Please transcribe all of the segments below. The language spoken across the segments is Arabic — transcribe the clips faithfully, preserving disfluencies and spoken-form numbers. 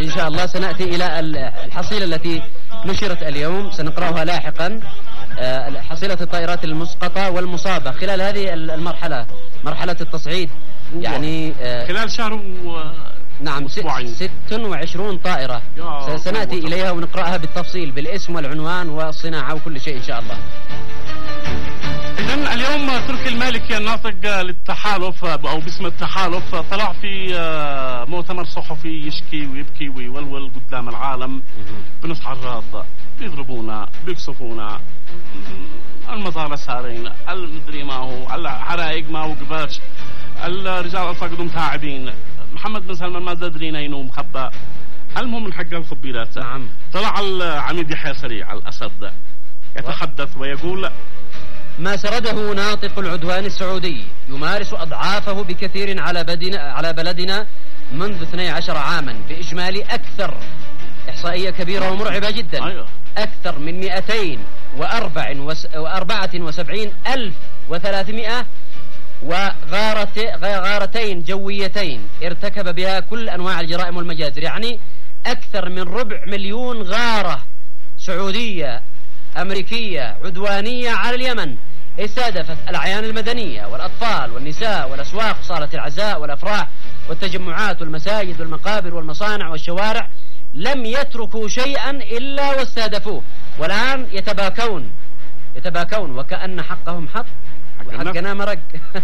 إن شاء الله سنأتي إلى الحصيلة التي نشرت اليوم، سنقرأها لاحقا. حصيلة الطائرات المسقطة والمصابة خلال هذه المرحلة، مرحلة التصعيد، يعني خلال شهر و... نعم ست وعشرون طائرة سنأتي إليها ونقرأها بالتفصيل بالاسم والعنوان والصناعة وكل شيء إن شاء الله. إذن اليوم تركي المالكي الناطق للتحالف أو باسم التحالف طلع في مؤتمر صحفي يشكي ويبكي ويولول قدام العالم بنص عراض، بيضربونا بيقصفونا، المطار سارين، المدري ما هو، الحرائق ما وقفاش، الرجال الفقدوا متاعبين، محمد بن سلمان ما تدرينا ينوم خبا. المهم من حق الخبيرات. نعم. طلع العميد يحيى سريع الأسد يتحدث ويقول: ما سرده ناطق العدوان السعودي يمارس أضعافه بكثير على بدنا على بلدنا منذ اثني عشر عاما بإجمالي أكثر، إحصائية كبيرة ومرعبة جدا. أيوه. أكثر من مئتين وأربعة وسبعين ألف وثلاثمائة وغارتين جويتين ارتكب بها كل أنواع الجرائم والمجازر، يعني أكثر من ربع مليون غارة سعودية أمريكية عدوانية على اليمن استهدفت الأعيان المدنية والأطفال والنساء والأسواق وصالة العزاء والأفراح والتجمعات والمساجد والمقابر والمصانع والشوارع. لم يتركوا شيئا إلا واستهدفوه، والآن يتباكون يتباكون وكأن حقهم حق وحقنا مرق.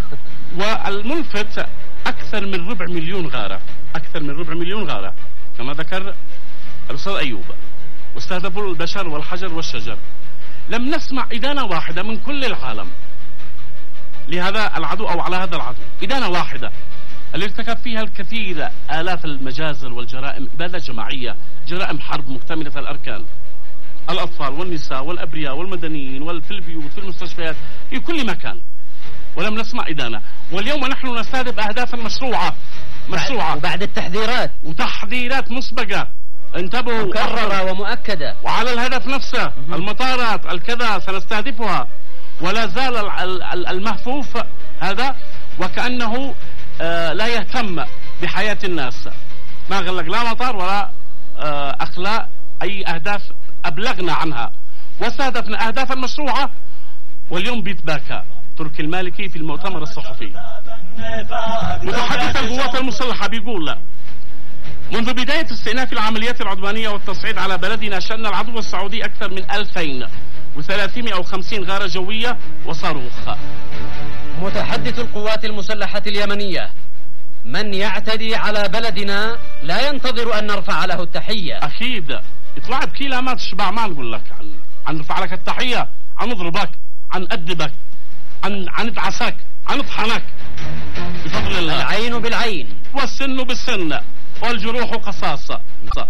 والملفت أكثر من ربع مليون غارة، أكثر من ربع مليون غارة كما ذكر الأستاذ أيوب، واستهدفوا البشر والحجر والشجر. لم نسمع إدانة واحدة من كل العالم لهذا العدو أو على هذا العدو، إدانة واحدة اللي ارتكب فيها الكثير آلاف المجازر والجرائم، إبادة جماعية، جرائم حرب مكتملة الأركان، الأطفال والنساء والأبرياء والمدنيين وفي البيوت في المستشفيات في كل مكان، ولم نسمع إدانة. واليوم نحن نستهدف أهدافا مشروعة مشروعة وبعد التحذيرات وتحذيرات مسبقة، انتبهوا، مكررة ومؤكدة وعلى الهدف نفسه. المطارات الكذا سنستهدفها، ولا زال المهفوف هذا وكأنه لا يهتم بحياة الناس، ما غلق لا مطار ولا أخلى أي أهداف أبلغنا عنها، واستهدفنا أهدافا مشروعة. واليوم بيتباكى تركي المالكي في المؤتمر الصحفي متحدث القوات المسلحة بيقول: منذ بداية استئناف العمليات العدوانية والتصعيد على بلدنا شن العدو السعودي أكثر من ألفين وثلاثمائة وخمسين غارة جوية وصاروخ. متحدث القوات المسلحة اليمنية: من يعتدي على بلدنا لا ينتظر أن نرفع له التحية. أكيد يطلع بكيلة ما تشبع، ما نقول لك عن عن نرفع لك التحية، عن نضربك، عن أدبك، عن عن ندعسك، عن نطحنك بفضل الله. العين بالعين والسن بالسن والجروح قصاص.